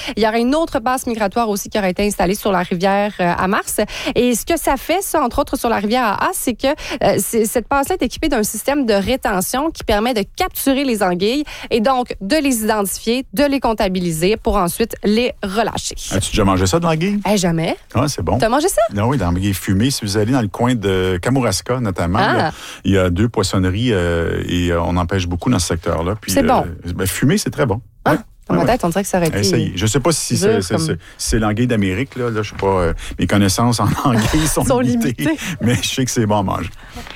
Il y aura une autre passe migratoire aussi qui aura été installée sur la rivière à Mars. Et ce que ça fait, ça, entre autres, sur la rivière à c'est que cette passe-là est équipée d'un système de rétention qui permet de capturer les anguilles et donc de les identifier, de les comptabiliser pour ensuite les relâcher. As-tu déjà mangé ça de l'anguille? Jamais. Ah, c'est bon. T'as mangé ça? Non, oui, l'anguille fumée. Si vous allez dans le coin de Kamouraska, notamment, là, il y a 2 poissonneries et on en pêche beaucoup dans ce secteur-là. Puis, c'est bon. Fumée, c'est très bon. Ah. Ouais. Dans ma tête, on dirait que ça aurait été... Essayez. Je ne sais pas si c'est l'anguille d'Amérique. Là, je sais pas. Mes connaissances en anguille sont limitées. Mais je sais que c'est bon à manger.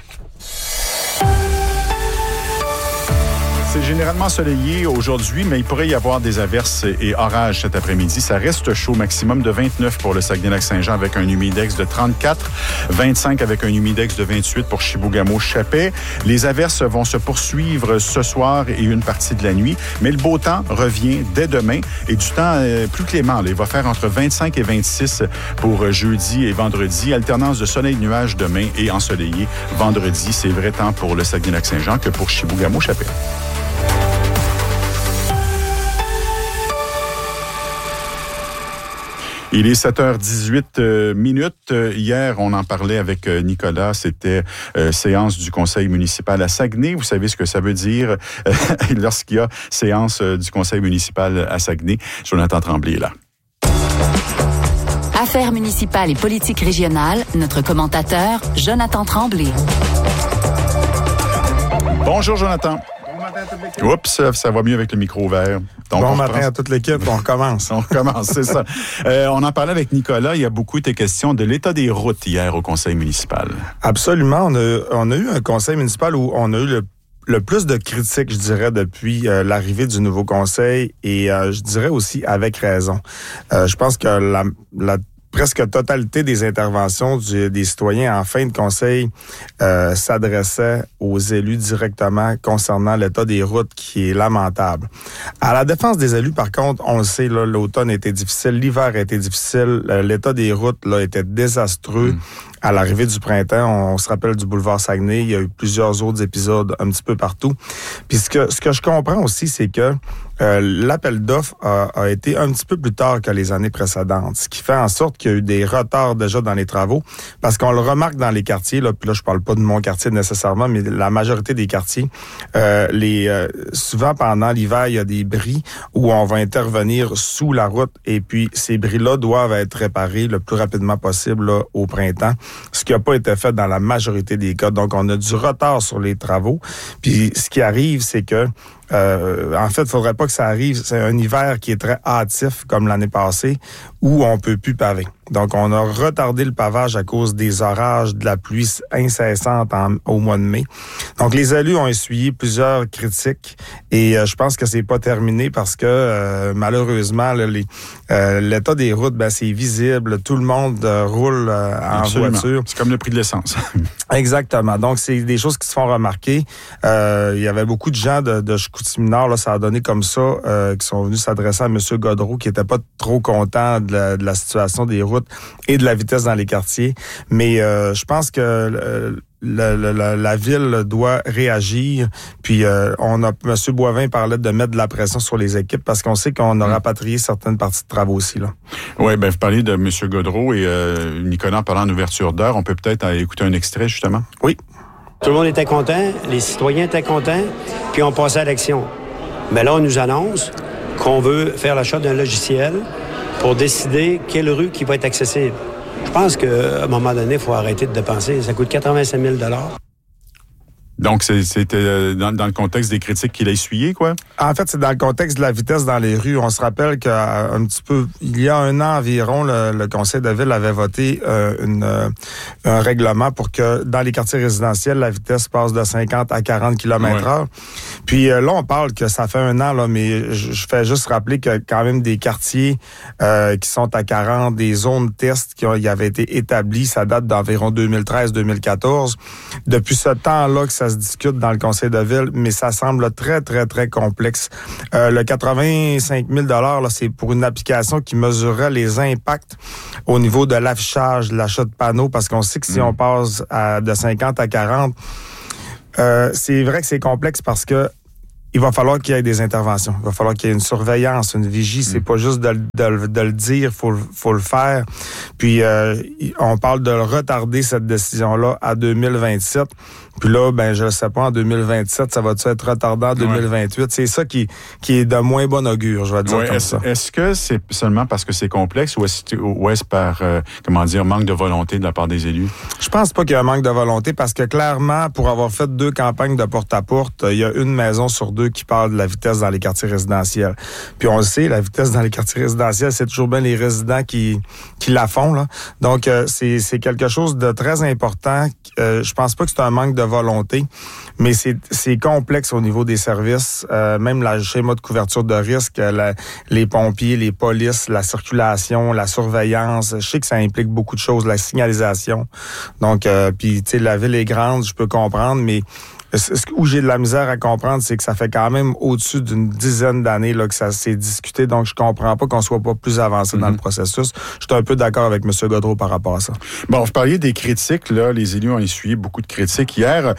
C'est généralement ensoleillé aujourd'hui, mais il pourrait y avoir des averses et orages cet après-midi. Ça reste chaud, maximum de 29 pour le Saguenay-Lac-Saint-Jean avec un humidex de 34, 25 avec un humidex de 28 pour Chibougamau-Chappais. Les averses vont se poursuivre ce soir et une partie de la nuit, mais le beau temps revient dès demain et du temps plus clément. Là, il va faire entre 25 et 26 pour jeudi et vendredi. Alternance de soleil et de nuages demain et ensoleillé vendredi. C'est vrai temps pour le Saguenay-Lac-Saint-Jean que pour Chibougamau-Chappais. Il est 7h18 minutes. Hier, on en parlait avec Nicolas. C'était séance du conseil municipal à Saguenay. Vous savez ce que ça veut dire lorsqu'il y a séance du conseil municipal à Saguenay. Jonathan Tremblay est là. Affaires municipales et politique régionale, notre commentateur, Jonathan Tremblay. Bonjour, Jonathan. Oups, ça va mieux avec le micro ouvert. Donc, bon matin à toute l'équipe, on recommence. On recommence, c'est ça. On en parlait avec Nicolas, il y a beaucoup été question de l'état des routes hier au conseil municipal. Absolument, on a eu un conseil municipal où on a eu le plus de critiques, je dirais, depuis l'arrivée du nouveau conseil et je dirais aussi avec raison. Je pense que la presque totalité des interventions des citoyens en fin de conseil s'adressaient aux élus directement concernant l'état des routes qui est lamentable. À la défense des élus, par contre, on le sait, là, l'automne a été difficile, l'hiver a été difficile, l'état des routes là était désastreux. À l'arrivée du printemps, on se rappelle du boulevard Saguenay, il y a eu plusieurs autres épisodes un petit peu partout. Puis ce que je comprends aussi, c'est que l'appel d'offres a été un petit peu plus tard que les années précédentes, ce qui fait en sorte qu'il y a eu des retards déjà dans les travaux, parce qu'on le remarque dans les quartiers, là, puis là je parle pas de mon quartier nécessairement, mais la majorité des quartiers, souvent pendant l'hiver, il y a des bris où on va intervenir sous la route et puis ces bris-là doivent être réparés le plus rapidement possible là, au printemps, ce qui n'a pas été fait dans la majorité des cas. Donc on a du retard sur les travaux, puis ce qui arrive, c'est que en fait, il faudrait pas que ça arrive. C'est un hiver qui est très hâtif, comme l'année passée, où on peut plus paver. Donc, on a retardé le pavage à cause des orages, de la pluie incessante au mois de mai. Donc, les élus ont essuyé plusieurs critiques et je pense que c'est pas terminé parce que malheureusement, l'état des routes, c'est visible. Tout le monde roule en voiture. C'est comme le prix de l'essence. Exactement. Donc, c'est des choses qui se font remarquer. Il y avait beaucoup de gens de Chicoutimi-Nord, là, ça a donné comme ça, qui sont venus s'adresser à M. Godreau, qui était pas trop content de la situation des routes et de la vitesse dans les quartiers. Mais je pense que la ville doit réagir. Puis M. Boivin parlait de mettre de la pression sur les équipes parce qu'on sait qu'on a rapatrié certaines parties de travaux aussi. Là. Oui, vous parlez de M. Godreau et Nicolas en parlant d'ouverture d'heure. On peut peut-être écouter un extrait, justement? Oui. Tout le monde était content, les citoyens étaient contents, puis on passait à l'action. Mais là, on nous annonce qu'on veut faire l'achat d'un logiciel pour décider quelle rue qui va être accessible. Je pense qu'à un moment donné, il faut arrêter de dépenser. Ça coûte 85 000 $. Donc, c'était dans le contexte des critiques qu'il a essuyées, quoi? En fait, c'est dans le contexte de la vitesse dans les rues. On se rappelle qu'un petit peu, il y a un an environ, le Conseil de ville avait voté un règlement pour que dans les quartiers résidentiels, la vitesse passe de 50 à 40 km/h. Puis là, on parle que ça fait un an, là, mais je fais juste rappeler qu'il y a quand même des quartiers qui sont à 40, des zones tests qui avaient été établies. Ça date d'environ 2013-2014. Depuis ce temps-là que ça se discute dans le conseil de ville, mais ça semble très, très, très complexe. Le 85 000 $, là, c'est pour une application qui mesurerait les impacts au niveau de l'affichage, de l'achat de panneaux, parce qu'on sait que si on passe de 50 à 40, c'est vrai que c'est complexe parce que il va falloir qu'il y ait des interventions. Il va falloir qu'il y ait une surveillance, une vigie. C'est pas juste de le dire, faut le faire. Puis, on parle de retarder cette décision-là à 2027. Puis là, ben je ne sais pas, en 2027, ça va-tu être retardé en 2028? Ouais. C'est ça qui est de moins bon augure, je vais dire comme ça. Est-ce que c'est seulement parce que c'est complexe ou est-ce par, manque de volonté de la part des élus? Je pense pas qu'il y a un manque de volonté parce que clairement, pour avoir fait 2 campagnes de porte-à-porte, il y a une maison sur 2 qui parle de la vitesse dans les quartiers résidentiels. Puis on le sait, la vitesse dans les quartiers résidentiels, c'est toujours bien les résidents qui la font, là. Donc, c'est quelque chose de très important. Je pense pas que c'est un manque de volonté, mais c'est complexe au niveau des services, même le schéma de couverture de risque, les pompiers, les polices, la circulation, la surveillance. Je sais que ça implique beaucoup de choses, la signalisation. Donc, puis tu sais, la ville est grande, je peux comprendre, mais où j'ai de la misère à comprendre, c'est que ça fait quand même au-dessus d'une dizaine d'années là que ça s'est discuté. Donc, je comprends pas qu'on soit pas plus avancé dans le processus. Je suis un peu d'accord avec M. Gaudreault par rapport à ça. Bon, vous parliez des critiques. Là, les élus ont essuyé beaucoup de critiques hier.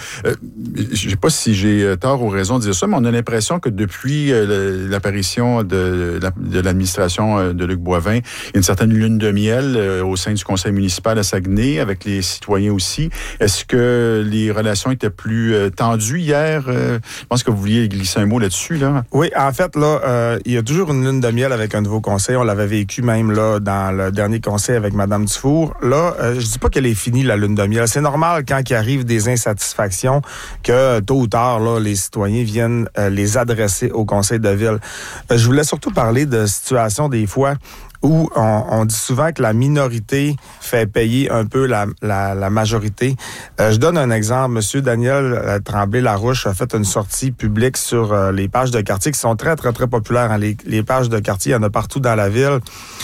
Je sais pas si j'ai tort ou raison de dire ça, mais on a l'impression que depuis l'apparition de l'administration de Luc Boivin, il y a une certaine lune de miel au sein du conseil municipal à Saguenay, avec les citoyens aussi. Est-ce que les relations étaient plus tendu hier. Je pense que vous vouliez glisser un mot là-dessus, là. Oui, en fait, là, il y a toujours une lune de miel avec un nouveau conseil. On l'avait vécu même là dans le dernier conseil avec Mme Dufour. Là, je dis pas qu'elle est finie, la lune de miel. C'est normal quand il arrive des insatisfactions que tôt ou tard, là, les citoyens viennent les adresser au conseil de ville. Je voulais surtout parler de situations des fois où on dit souvent que la minorité fait payer un peu la majorité. Je donne un exemple. Monsieur Daniel Tremblay-Larouche a fait une sortie publique sur les pages de quartier qui sont très, très, très populaires. Hein. Les pages de quartier, il y en a partout dans la ville,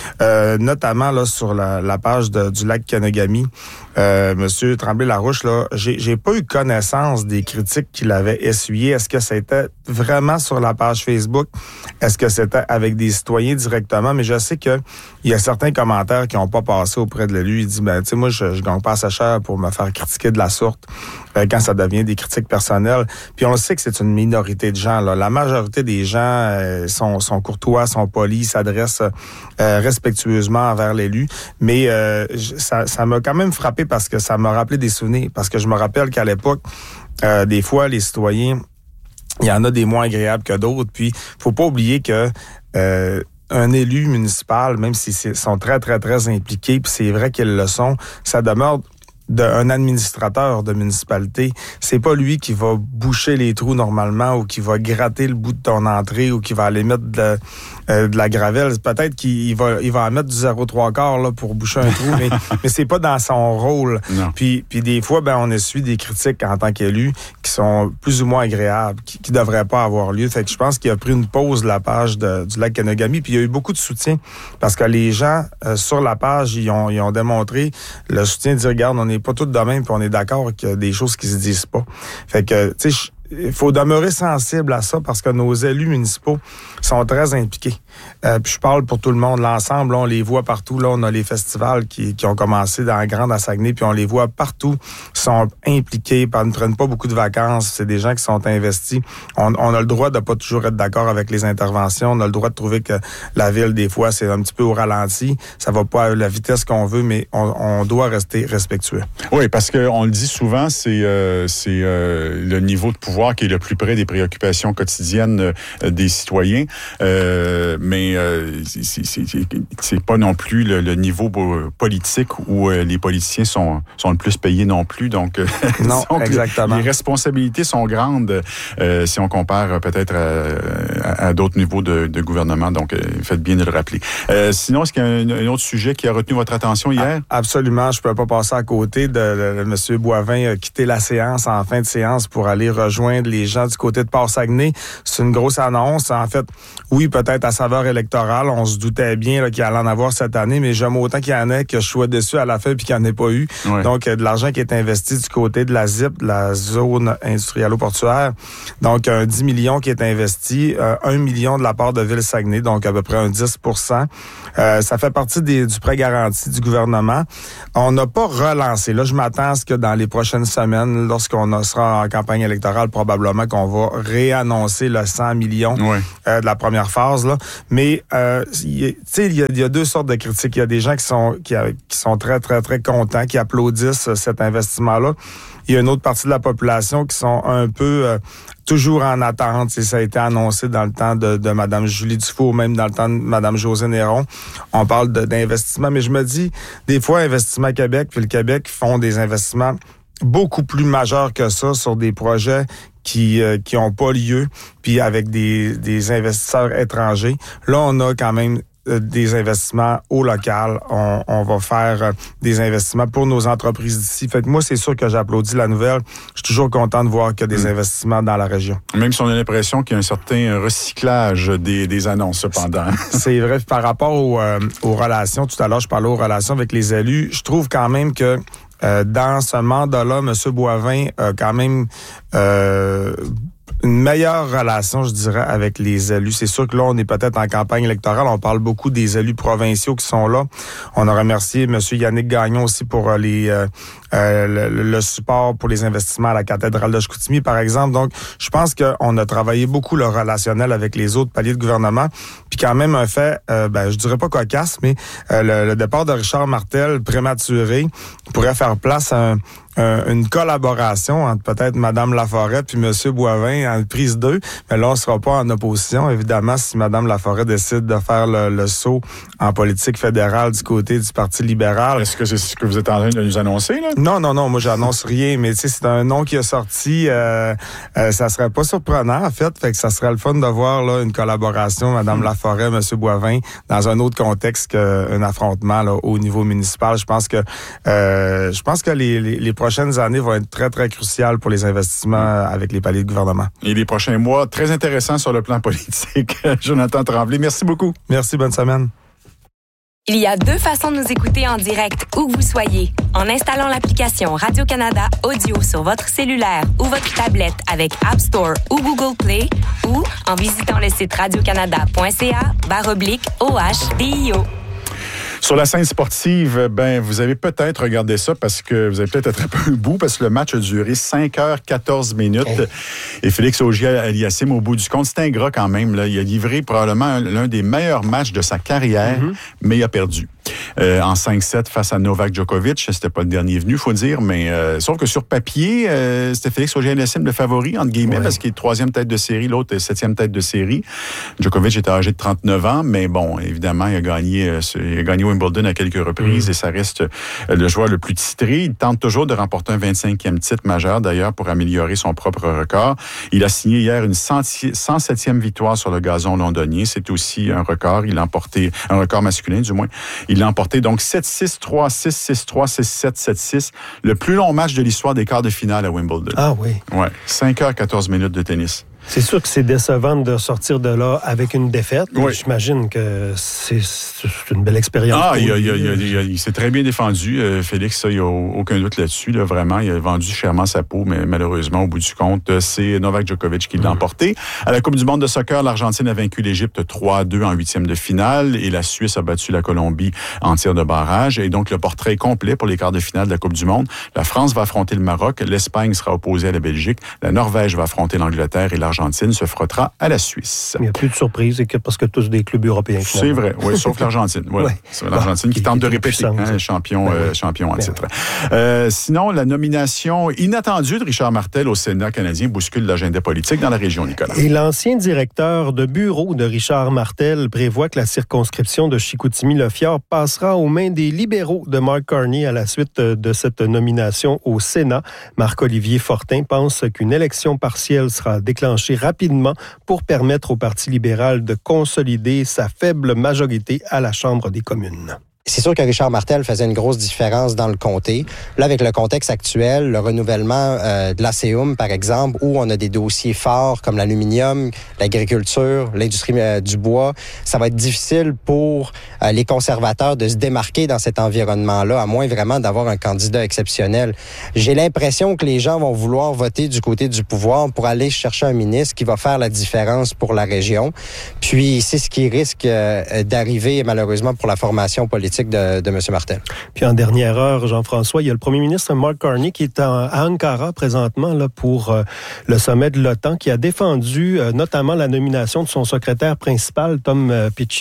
notamment là sur la page du lac Kenegami. Monsieur Tremblay-Larouche, là, j'ai pas eu connaissance des critiques qu'il avait essuyées. Est-ce que c'était vraiment sur la page Facebook? Est-ce que c'était avec des citoyens directement? Mais je sais que il y a certains commentaires qui n'ont pas passé auprès de l'élu. Il dit, tu sais, moi, je gagne pas assez cher pour me faire critiquer de la sorte quand ça devient des critiques personnelles. Puis on le sait que c'est une minorité de gens, là. La majorité des gens sont courtois, sont polis, s'adressent respectueusement envers l'élu. Mais ça m'a quand même frappé parce que ça m'a rappelé des souvenirs. Parce que je me rappelle qu'à l'époque, des fois, les citoyens, il y en a des moins agréables que d'autres. Puis, faut pas oublier que un élu municipal, même s'ils sont très, très, très impliqués, puis c'est vrai qu'ils le sont, ça demeure un administrateur de municipalité. C'est pas lui qui va boucher les trous normalement ou qui va gratter le bout de ton entrée ou qui va aller mettre de la gravelle. Peut-être qu'il va en mettre du 0,3 là pour boucher un trou, mais c'est pas dans son rôle. Non. Puis des fois, on essuie des critiques en tant qu'élu qui sont plus ou moins agréables, qui devraient pas avoir lieu. Fait que je pense qu'il a pris une pause de la page du lac Kenegami, puis il y a eu beaucoup de soutien parce que les gens sur la page, ils ont démontré le soutien de dire, regarde, on n'est pas tous de même, puis on est d'accord qu'il y a des choses qui se disent pas. Fait que, tu sais, il faut demeurer sensible à ça parce que nos élus municipaux sont très impliqués. Puis je parle pour tout le monde. L'ensemble, là, on les voit partout. Là, on a les festivals qui ont commencé dans la Grande à Saguenay, puis on les voit partout. Ils sont impliqués, ne prennent pas beaucoup de vacances. C'est des gens qui sont investis. On a le droit de pas toujours être d'accord avec les interventions. On a le droit de trouver que la ville, des fois, c'est un petit peu au ralenti. Ça va pas à la vitesse qu'on veut, mais on doit rester respectueux. Oui, parce qu'on le dit souvent, c'est le niveau de pouvoir qui est le plus près des préoccupations quotidiennes des citoyens. Mais c'est pas non plus le niveau politique où les politiciens sont le plus payés non plus. Donc, non, exactement. Les responsabilités sont grandes si on compare peut-être à d'autres niveaux de gouvernement. Donc, faites bien de le rappeler. Sinon, est-ce qu'il y a un autre sujet qui a retenu votre attention hier? Absolument. Je peux pas passer à côté de M. Boivin quitter la séance en fin de séance pour aller rejoindre les gens du côté de Port-Saguenay. C'est une grosse annonce. En fait, oui, peut-être à saveur saveur électorale. On se doutait bien là, qu'il allait en avoir cette année, mais j'aime autant qu'il y en ait que je sois déçu à la fin puis qu'il n'y en ait pas eu. Ouais. Donc, de l'argent qui est investi du côté de la ZIP, de la zone industrialo-portuaire. Donc, 10 millions qui est investi, 1 million de la part de Ville-Saguenay, donc à peu près un 10 ça fait partie du prêt garanti du gouvernement. On n'a pas relancé. Là, je m'attends à ce que dans les prochaines semaines, lorsqu'on sera en campagne électorale, probablement qu'on va réannoncer le 100 millions de la première phase. Là. Mais, il y a deux sortes de critiques. Il y a des gens qui sont très, très, très contents, qui applaudissent cet investissement-là. Il y a une autre partie de la population qui sont un peu toujours en attente. Et ça a été annoncé dans le temps de Mme Julie Dufault, même dans le temps de Mme Josée Néron. On parle d'investissement, mais je me dis, des fois, Investissement Québec puis le Québec font des investissements beaucoup plus majeurs que ça sur des projets qui ont pas lieu, puis avec des investisseurs étrangers. Là, on a quand même des investissements au local. On va faire des investissements pour nos entreprises d'ici. Fait que moi, c'est sûr que j'applaudis la nouvelle. Je suis toujours content de voir qu'il y a des investissements dans la région. Même si on a l'impression qu'il y a un certain recyclage des annonces, cependant. C'est vrai. Par rapport aux relations, tout à l'heure, je parlais aux relations avec les élus. Je trouve quand même que dans ce mandat-là, M. Boivin a quand même une meilleure relation, je dirais, avec les élus. C'est sûr que là, on est peut-être en campagne électorale. On parle beaucoup des élus provinciaux qui sont là. On a remercié M. Yannick Gagnon aussi pour le support pour les investissements à la cathédrale de Chicoutimi, par exemple. Donc, je pense qu'on a travaillé beaucoup le relationnel avec les autres paliers de gouvernement. Puis quand même, un fait, je dirais pas cocasse, mais le départ de Richard Martel prématuré pourrait faire place à une collaboration entre peut-être Mme Laforêt puis M. Boivin en prise 2. Mais là, on ne sera pas en opposition, évidemment, si Mme Laforêt décide de faire le saut en politique fédérale du côté du Parti libéral. Est-ce que c'est ce que vous êtes en train de nous annoncer, là? Non, moi, j'annonce rien, mais tu sais, c'est un nom qui a sorti. Ça serait pas surprenant, en fait. Fait que ça serait le fun de voir là une collaboration, Mme Laforêt, M. Boivin, dans un autre contexte qu'un affrontement là, au niveau municipal. Je pense que les prochaines années vont être très, très cruciales pour les investissements avec les paliers de gouvernement. Et les prochains mois, très intéressants sur le plan politique. Jonathan Tremblay, merci beaucoup. Merci, bonne semaine. Il y a deux façons de nous écouter en direct, où que vous soyez. En installant l'application Radio-Canada Audio sur votre cellulaire ou votre tablette avec App Store ou Google Play, ou en visitant le site radiocanada.ca/OHDIO. Sur la scène sportive, vous avez peut-être regardé ça parce que vous avez peut-être attrapé un bout parce que le match a duré 5h14 minutes. Oh. Et Félix Auger-Aliassime, au bout du compte, c'est ingrat quand même. Là. Il a livré probablement l'un des meilleurs matchs de sa carrière, mais il a perdu. En 5-7 face à Novak Djokovic. C'était pas le dernier venu, faut dire, mais sauf que sur papier, c'était Félix Auger-Aliassime le favori, entre guillemets, parce qu'il est 3e tête de série, l'autre est 7e tête de série. Djokovic était âgé de 39 ans, mais bon, évidemment, il a gagné Wimbledon à quelques reprises et ça reste le joueur le plus titré. Il tente toujours de remporter un 25e titre majeur, d'ailleurs, pour améliorer son propre record. Il a signé hier une 107e victoire sur le gazon londonien. C'est aussi un record. Il a emporté un record masculin, du moins. Il a emporté donc 7-6, 3-6, 6-3, 6-7, 7-6. Le plus long match de l'histoire des quarts de finale à Wimbledon. Ah oui. Ouais. 5h14 minutes de tennis. C'est sûr que c'est décevant de sortir de là avec une défaite. Oui. J'imagine que c'est une belle expérience. Ah, il s'est très bien défendu, Félix. Il n'y a aucun doute là-dessus. Là, vraiment, il a vendu chèrement sa peau, mais malheureusement, au bout du compte, c'est Novak Djokovic qui l'a emporté. À la Coupe du monde de soccer, l'Argentine a vaincu l'Égypte 3-2 en 8e de finale et la Suisse a battu la Colombie en tir de barrage. Et donc, le portrait est complet pour les quarts de finale de la Coupe du monde. La France va affronter le Maroc, l'Espagne sera opposée à la Belgique, la Norvège va affronter l'Angleterre et l'Argentine se frottera à la Suisse. Il n'y a plus de surprise parce que tous des clubs européens. C'est vrai, oui, sauf l'Argentine. Voilà. C'est l'Argentine qui tente de répéter, champion en titre. Sinon, la nomination inattendue de Richard Martel au Sénat canadien bouscule l'agenda politique dans la région, Nicolas. Et l'ancien directeur de bureau de Richard Martel prévoit que la circonscription de Chicoutimi-Le Fjord passera aux mains des libéraux de Mark Carney à la suite de cette nomination au Sénat. Marc-Olivier Fortin pense qu'une élection partielle sera déclenchée rapidement pour permettre au Parti libéral de consolider sa faible majorité à la Chambre des communes. C'est sûr que Richard Martel faisait une grosse différence dans le comté. Là, avec le contexte actuel, le renouvellement de l'ACUM, par exemple, où on a des dossiers forts comme l'aluminium, l'agriculture, l'industrie du bois, ça va être difficile pour les conservateurs de se démarquer dans cet environnement-là, à moins vraiment d'avoir un candidat exceptionnel. J'ai l'impression que les gens vont vouloir voter du côté du pouvoir pour aller chercher un ministre qui va faire la différence pour la région. Puis, c'est ce qui risque d'arriver, malheureusement, pour la formation politique de M. Martel. Puis, en dernière heure, Jean-François, il y a le premier ministre Mark Carney qui est à Ankara présentement là, pour le sommet de l'OTAN, qui a défendu notamment la nomination de son secrétaire principal, Tom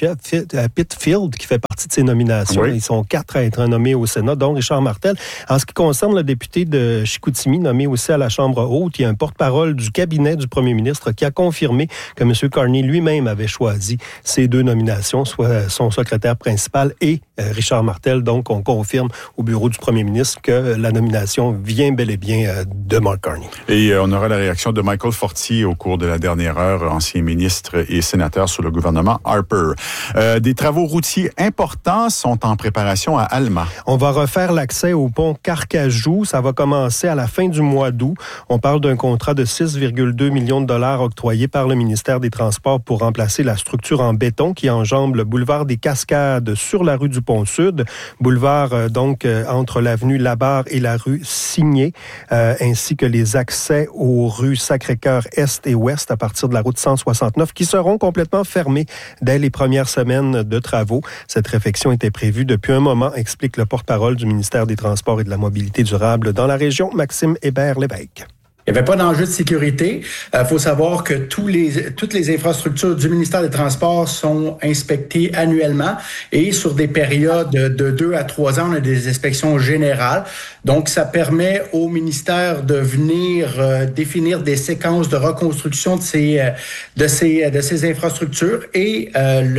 Pitfield, qui fait partie de ces nominations. Oui. Ils sont 4 à être nommés au Sénat, dont Richard Martel. En ce qui concerne le député de Chicoutimi, nommé aussi à la Chambre haute, il y a un porte-parole du cabinet du premier ministre qui a confirmé que M. Carney lui-même avait choisi ces 2 nominations, soit son secrétaire principal et Richard Martel. Donc, on confirme au bureau du premier ministre que la nomination vient bel et bien de Mark Carney. Et on aura la réaction de Michael Fortier au cours de la dernière heure, ancien ministre et sénateur sous le gouvernement Harper. Des travaux routiers importants sont en préparation à Alma. On va refaire l'accès au pont Carcajou. Ça va commencer à la fin du mois d'août. On parle d'un contrat de 6,2 millions de dollars octroyé par le ministère des Transports pour remplacer la structure en béton qui enjambe le boulevard des Cascades sur la rue du Pont-Sud. Boulevard, entre l'avenue Labarre et la rue Signé, ainsi que les accès aux rues Sacré-Cœur Est et Ouest à partir de la route 169 qui seront complètement fermés dès les premières semaines de travaux. Cette réfection était prévue depuis un moment, explique le porte-parole du ministère des Transports et de la Mobilité durable dans la région, Maxime Hébert-Lévesque. Il n'y avait pas d'enjeu de sécurité. Faut savoir que toutes les infrastructures du ministère des Transports sont inspectées annuellement et sur des périodes de 2 à 3 ans, on a des inspections générales. Donc, ça permet au ministère de venir définir des séquences de reconstruction de ces infrastructures et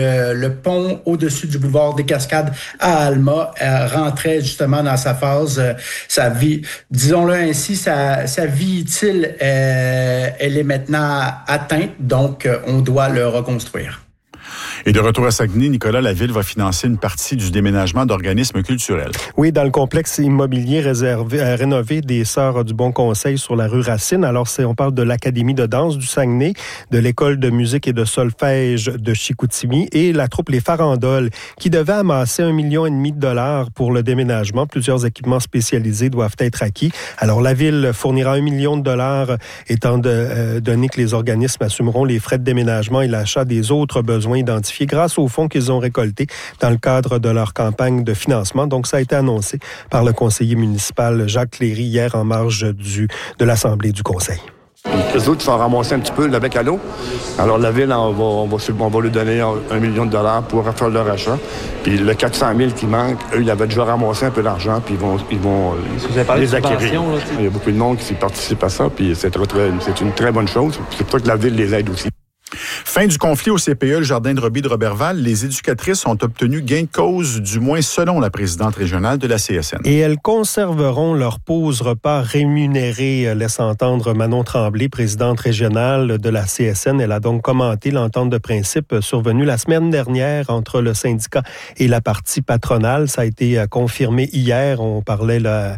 le pont au-dessus du boulevard des Cascades à Alma rentrait justement dans sa phase, sa vie, disons-le ainsi, sa vie utile, elle est maintenant atteinte, donc on doit le reconstruire. Et de retour à Saguenay, Nicolas, la Ville va financer une partie du déménagement d'organismes culturels. Oui, dans le complexe immobilier rénové des Sœurs du Bon Conseil sur la rue Racine. Alors, on parle de l'Académie de danse du Saguenay, de l'École de musique et de solfège de Chicoutimi et la troupe Les Farandoles, qui devait amasser 1,5 million de dollars pour le déménagement. Plusieurs équipements spécialisés doivent être acquis. Alors, la Ville fournira 1 million de dollars, étant donné que les organismes assumeront les frais de déménagement et l'achat des autres besoins identifiés grâce aux fonds qu'ils ont récoltés dans le cadre de leur campagne de financement. Donc, ça a été annoncé par le conseiller municipal Jacques Cléry hier en marge de l'Assemblée du Conseil. Les autres, ils sont ramassés un petit peu le bec à l'eau. Alors, la Ville, on va lui donner 1 million de dollars pour faire leur achat. Puis le 400 000 qui manque, eux, ils avaient déjà ramassé un peu d'argent, puis ils vont les acquérir. Il y a beaucoup de monde qui participe à ça, puis c'est une très bonne chose. C'est pour ça que la Ville les aide aussi. Fin du conflit au CPE, le jardin de Roby de Roberval, les éducatrices ont obtenu gain de cause, du moins selon la présidente régionale de la CSN. Et elles conserveront leur pause repas rémunérée, laisse entendre Manon Tremblay, présidente régionale de la CSN. Elle a donc commenté l'entente de principe survenue la semaine dernière entre le syndicat et la partie patronale. Ça a été confirmé hier. On parlait là,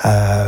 à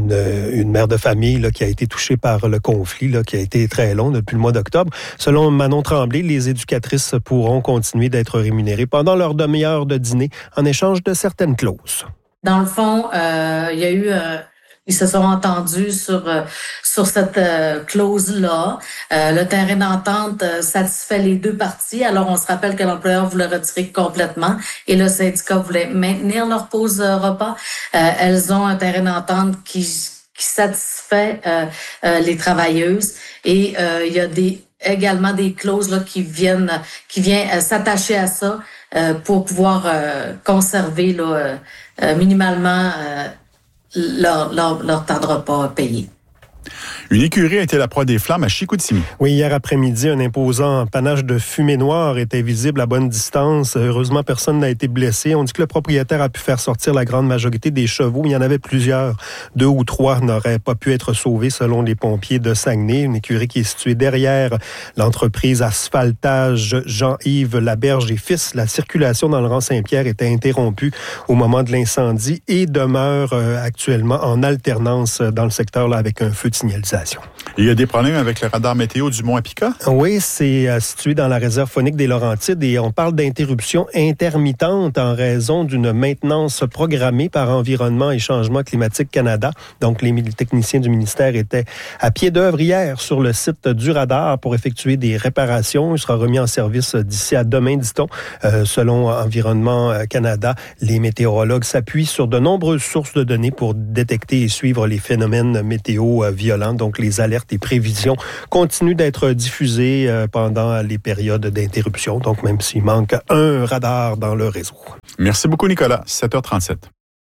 une mère de famille là, qui a été touchée par le conflit là, qui a été très long depuis le mois d'octobre. Selon Manon Tremblay, les éducatrices pourront continuer d'être rémunérées pendant leur demi-heure de dîner en échange de certaines clauses. Dans le fond, il y a eu... Ils se sont entendus sur cette clause-là. Le terrain d'entente satisfait les 2 parties. Alors, on se rappelle que l'employeur voulait retirer complètement et le syndicat voulait maintenir leur pause repas. Elles ont un terrain d'entente qui satisfait les travailleuses et il y a également des clauses là, qui viennent s'attacher à ça pour pouvoir conserver là, minimalement leur temps de repas payé. Une écurie a été la proie des flammes à Chicoutimi. Oui, hier après-midi, un imposant panache de fumée noire était visible à bonne distance. Heureusement, personne n'a été blessé. On dit que le propriétaire a pu faire sortir la grande majorité des chevaux. Il y en avait plusieurs. 2 ou 3 n'auraient pas pu être sauvés selon les pompiers de Saguenay. Une écurie qui est située derrière l'entreprise Asphaltage Jean-Yves Laberge et Fils. La circulation dans le rang Saint-Pierre était interrompue au moment de l'incendie et demeure actuellement en alternance dans le secteur là, avec un feu de signalisation. Il y a des problèmes avec le radar météo du Mont-Apica? Oui, c'est situé dans la réserve faunique des Laurentides et on parle d'interruption intermittente en raison d'une maintenance programmée par Environnement et Changement climatique Canada. Donc, les techniciens du ministère étaient à pied d'œuvre hier sur le site du radar pour effectuer des réparations. Il sera remis en service d'ici à demain, dit-on. Selon Environnement Canada, les météorologues s'appuient sur de nombreuses sources de données pour détecter et suivre les phénomènes météo violents. Donc, les alertes et prévisions continuent d'être diffusées pendant les périodes d'interruption. Donc, même s'il manque un radar dans le réseau. Merci beaucoup, Nicolas. 7h37.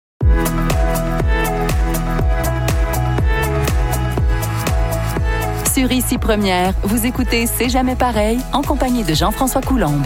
Sur Ici Première, vous écoutez C'est jamais pareil en compagnie de Jean-François Coulombe.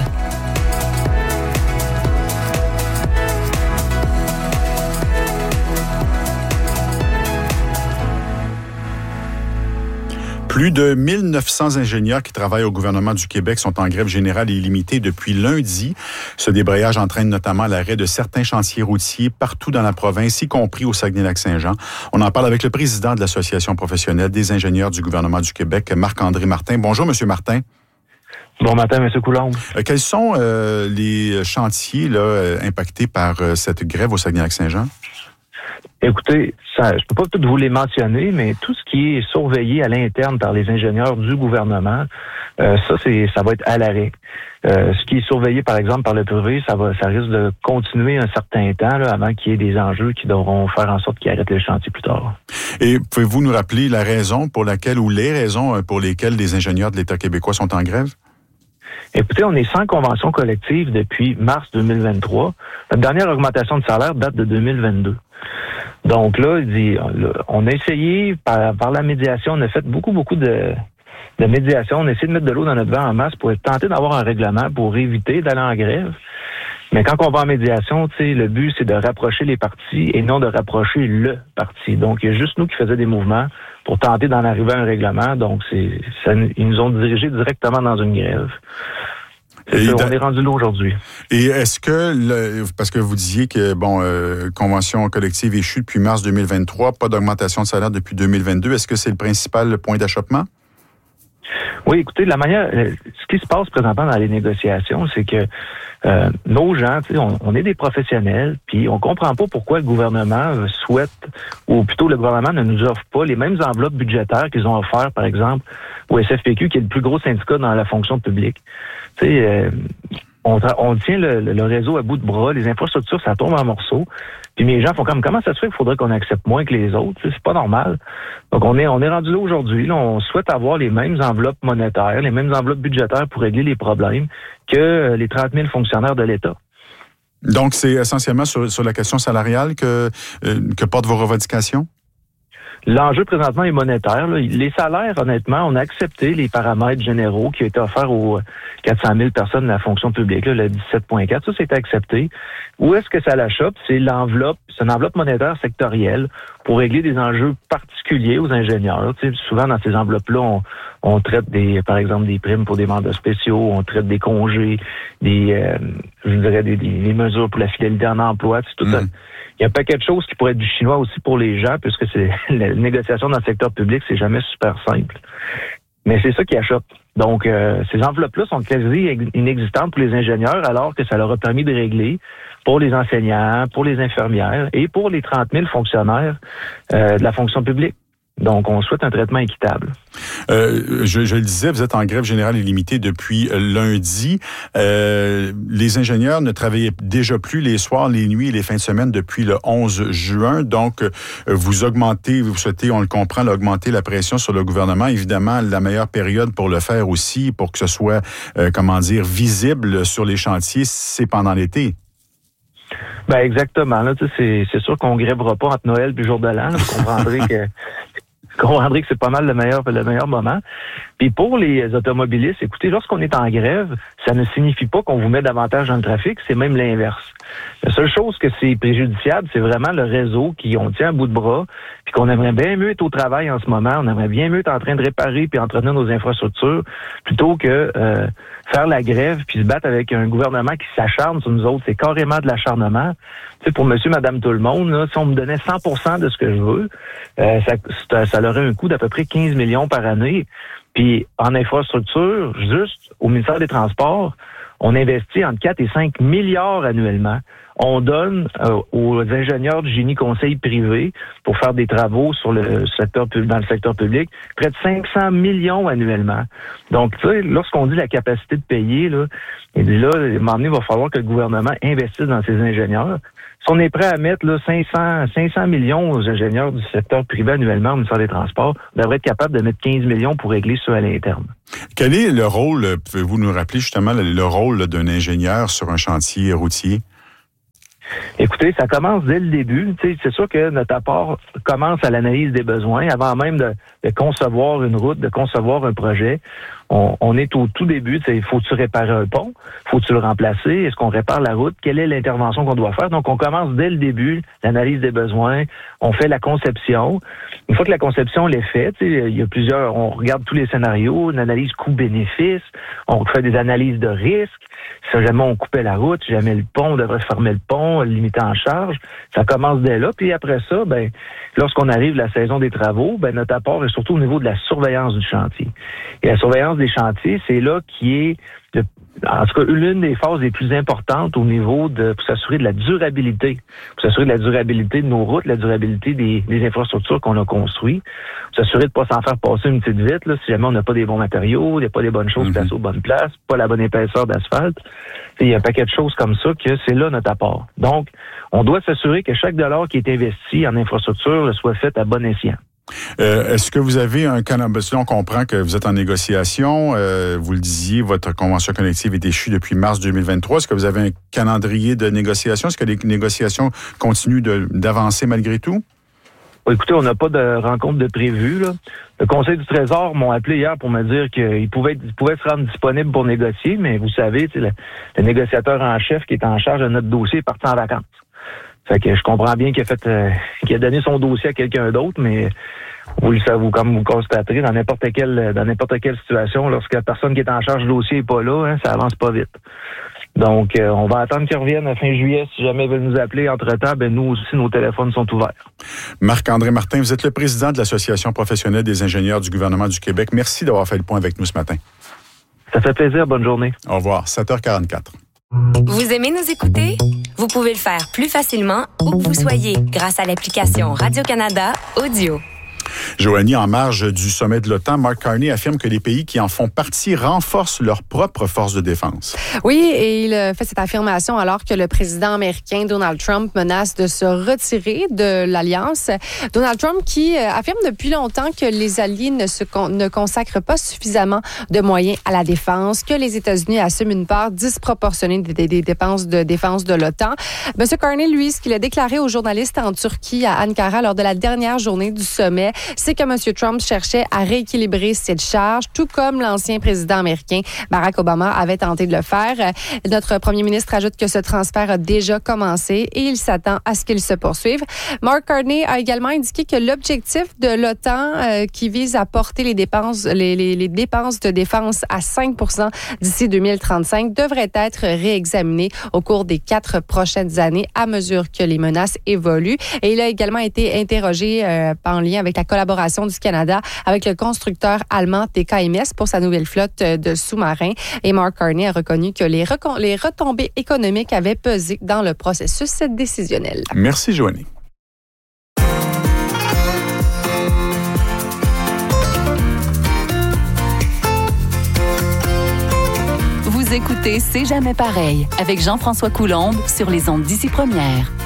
Plus de 1900 ingénieurs qui travaillent au gouvernement du Québec sont en grève générale et illimitée depuis lundi. Ce débrayage entraîne notamment l'arrêt de certains chantiers routiers partout dans la province, y compris au Saguenay-Lac-Saint-Jean. On en parle avec le président de l'Association professionnelle des ingénieurs du gouvernement du Québec, Marc-André Martin. Bonjour, Monsieur Martin. Bon matin, M. Coulombe. Quels sont les chantiers là, impactés par cette grève au Saguenay-Lac-Saint-Jean? Écoutez, je ne peux pas tout vous les mentionner, mais tout ce qui est surveillé à l'interne par les ingénieurs du gouvernement, ça va être à l'arrêt. Ce qui est surveillé, par exemple, par le privé, ça risque de continuer un certain temps là, avant qu'il y ait des enjeux qui devront faire en sorte qu'ils arrêtent le chantier plus tard. Et pouvez-vous nous rappeler la raison pour laquelle ou les raisons pour lesquelles les ingénieurs de l'État québécois sont en grève? Écoutez, on est sans convention collective depuis mars 2023. Notre dernière augmentation de salaire date de 2022. Donc là, on a essayé par la médiation, on a fait beaucoup de médiation. On a essayé de mettre de l'eau dans notre vin en masse pour tenter d'avoir un règlement pour éviter d'aller en grève. Mais quand on va en médiation, le but, c'est de rapprocher les partis et non de rapprocher le parti. Donc, il y a juste nous qui faisions des mouvements pour tenter d'en arriver à un règlement. Donc, ils nous ont dirigés directement dans une grève. On est rendu là aujourd'hui. Et est-ce que, parce que vous disiez que, convention collective échue depuis mars 2023, pas d'augmentation de salaire depuis 2022, est-ce que c'est le principal point d'achoppement? Oui, écoutez, ce qui se passe présentement dans les négociations, c'est que nos gens, on est des professionnels, puis on comprend pas pourquoi le gouvernement souhaite, ou plutôt le gouvernement ne nous offre pas les mêmes enveloppes budgétaires qu'ils ont offertes, par exemple, au SFPQ, qui est le plus gros syndicat dans la fonction publique. On tient le réseau à bout de bras, les infrastructures, ça tombe en morceaux. Puis mes gens font comment ça se fait qu'il faudrait qu'on accepte moins que les autres? C'est pas normal. Donc on est rendu là aujourd'hui. Là, on souhaite avoir les mêmes enveloppes monétaires, les mêmes enveloppes budgétaires pour régler les problèmes que les 30 000 fonctionnaires de l'État. Donc c'est essentiellement sur la question salariale que portent vos revendications? L'enjeu présentement est monétaire. Là. Les salaires, honnêtement, on a accepté les paramètres généraux qui ont été offerts aux 400 000 personnes de la fonction publique, là, le 17,4. Ça, c'est accepté. Où est-ce que ça l'achoppe? C'est une enveloppe monétaire sectorielle pour régler des enjeux particuliers aux ingénieurs. Tu sais, souvent, dans ces enveloppes-là, on traite par exemple, des primes pour des mandats spéciaux, on traite des congés, des mesures pour la fidélité en emploi. C'est tout il y a un paquet de choses qui pourraient être du chinois aussi pour les gens, puisque c'est la négociation dans le secteur public, c'est jamais super simple. Mais c'est ça qui achoppe. Donc, ces enveloppes-là sont quasi inexistantes pour les ingénieurs, alors que ça leur a permis de régler pour les enseignants, pour les infirmières et pour les 30 000 fonctionnaires de la fonction publique. Donc, on souhaite un traitement équitable. Je le disais, vous êtes en grève générale illimitée depuis lundi. Les ingénieurs ne travaillaient déjà plus les soirs, les nuits et les fins de semaine depuis le 11 juin. Donc, vous souhaitez, on le comprend, augmenter la pression sur le gouvernement. Évidemment, la meilleure période pour le faire aussi, pour que ce soit, visible sur les chantiers, c'est pendant l'été. Ben exactement. Là, c'est sûr qu'on ne grèvera pas entre Noël et le jour de l'an. Vous comprendrez que comprendrez que c'est pas mal le meilleur moment. Puis pour les automobilistes, écoutez, lorsqu'on est en grève, ça ne signifie pas qu'on vous met davantage dans le trafic, c'est même l'inverse. La seule chose que c'est préjudiciable, c'est vraiment le réseau on tient à bout de bras, puis qu'on aimerait bien mieux être au travail en ce moment, on aimerait bien mieux être en train de réparer puis entretenir nos infrastructures, plutôt que faire la grève puis se battre avec un gouvernement qui s'acharne sur nous autres. C'est carrément de l'acharnement. Tu sais, pour monsieur, madame, tout le monde, là, si on me donnait 100% de ce que je veux, ça aurait un coût d'à peu près 15 millions par année. Puis en infrastructure, juste au ministère des Transports, on investit entre 4 et 5 milliards annuellement. On donne aux ingénieurs du génie conseil privé pour faire des travaux dans le secteur public près de 500 millions annuellement. Donc, tu sais, lorsqu'on dit la capacité de payer, là, il dit là, à un moment donné, il va falloir que le gouvernement investisse dans ses ingénieurs. Si on est prêt à mettre là, 500 millions aux ingénieurs du secteur privé annuellement au ministère des Transports, on devrait être capable de mettre 15 millions pour régler ça à l'interne. Quel est le rôle, pouvez-vous nous rappeler justement le rôle d'un ingénieur sur un chantier routier? Écoutez, ça commence dès le début. Tu sais, c'est sûr que notre apport commence à l'analyse des besoins avant même de concevoir une route, de concevoir un projet. On est au tout début. Tu sais, faut-tu réparer un pont? Faut-tu le remplacer? Est-ce qu'on répare la route? Quelle est l'intervention qu'on doit faire? Donc, on commence dès le début l'analyse des besoins. On fait la conception. Une fois que la conception est faite, tu sais, il y a plusieurs. On regarde tous les scénarios, une analyse coût-bénéfice. On fait des analyses de risque. Si jamais on coupait la route, si jamais le pont, on devrait fermer le pont, le limiter en charge. Ça commence dès là. Puis après ça, lorsqu'on arrive à la saison des travaux, notre apport est surtout au niveau de la surveillance du chantier. Et la surveillance des chantiers, c'est là qui est, en tout cas, l'une des phases les plus importantes au niveau pour s'assurer de la durabilité. Pour s'assurer de la durabilité de nos routes, la durabilité des infrastructures qu'on a construites. Pour s'assurer de ne pas s'en faire passer une petite vite, là, si jamais on n'a pas des bons matériaux, il n'y a pas des bonnes choses placées aux bonnes places, pas la bonne épaisseur d'asphalte. Il y a un paquet de choses comme ça que c'est là notre apport. Donc, on doit s'assurer que chaque dollar qui est investi en infrastructure soit fait à bon escient. Est-ce que vous avez un calendrier? On comprend que vous êtes en négociation. Vous le disiez, votre convention collective est échue depuis mars 2023. Est-ce que vous avez un calendrier de négociation? Est-ce que les négociations continuent d'avancer malgré tout? Écoutez, on n'a pas de rencontre de prévu, là. Le Conseil du Trésor m'ont appelé hier pour me dire qu'ils pouvaient se rendre disponibles pour négocier, mais vous savez, le négociateur en chef qui est en charge de notre dossier est parti en vacances. Fait que je comprends bien qu'il a donné son dossier à quelqu'un d'autre, mais comme vous le constaterez, dans n'importe quelle situation, lorsque la personne qui est en charge du dossier n'est pas là, ça avance pas vite. Donc, on va attendre qu'ils reviennent à fin juillet. Si jamais ils veulent nous appeler entre-temps, nous aussi, nos téléphones sont ouverts. Marc-André Martin, vous êtes le président de l'Association professionnelle des ingénieurs du gouvernement du Québec. Merci d'avoir fait le point avec nous ce matin. Ça fait plaisir. Bonne journée. Au revoir. 7h44. Vous aimez nous écouter? Vous pouvez le faire plus facilement où que vous soyez grâce à l'application Radio-Canada Audio. Joanie, en marge du sommet de l'OTAN, Mark Carney affirme que les pays qui en font partie renforcent leurs propres forces de défense. Oui, et il fait cette affirmation alors que le président américain Donald Trump menace de se retirer de l'Alliance. Donald Trump qui affirme depuis longtemps que les alliés ne consacrent pas suffisamment de moyens à la défense, que les États-Unis assument une part disproportionnée des dépenses de défense de l'OTAN. M. Carney, lui, ce qu'il a déclaré aux journalistes en Turquie, à Ankara, lors de la dernière journée du sommet, c'est que M. Trump cherchait à rééquilibrer cette charge, tout comme l'ancien président américain Barack Obama avait tenté de le faire. Notre premier ministre ajoute que ce transfert a déjà commencé et il s'attend à ce qu'il se poursuive. Mark Carney a également indiqué que l'objectif de l'OTAN, qui vise à porter les dépenses de défense à 5% d'ici 2035, devrait être réexaminé au cours des 4 prochaines années à mesure que les menaces évoluent. Et il a également été interrogé en lien avec la collaboration du Canada avec le constructeur allemand TKMS pour sa nouvelle flotte de sous-marins. Et Mark Carney a reconnu que les retombées économiques avaient pesé dans le processus décisionnel. Merci, Joanie. Vous écoutez C'est jamais pareil avec Jean-François Coulombe sur les ondes d'Ici Première.